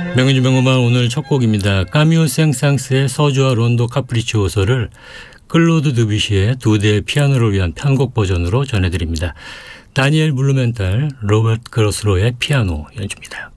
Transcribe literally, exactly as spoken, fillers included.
명인주 명음반 오늘 첫 곡입니다. 까미오 생상스의 서주와 론도 카프리치오소를 클로드 드뷔시의 두 대의 피아노를 위한 편곡 버전으로 전해드립니다. 다니엘 블루멘탈, 로버트 그로스로의 피아노 연주입니다.